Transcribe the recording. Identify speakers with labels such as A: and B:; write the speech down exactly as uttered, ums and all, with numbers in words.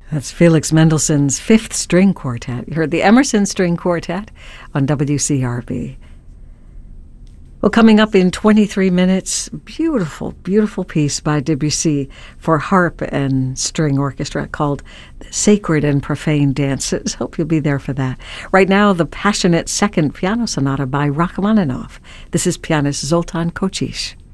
A: That's Felix Mendelssohn's Fifth String Quartet. You heard the Emerson String Quartet on W C R B. Well, coming up in twenty-three minutes, beautiful, beautiful piece by Debussy for harp and string orchestra called Sacred and Profane Dances. Hope you'll be there for that. Right now, the passionate Second Piano Sonata by Rachmaninoff. This is pianist Zoltan Kocsis.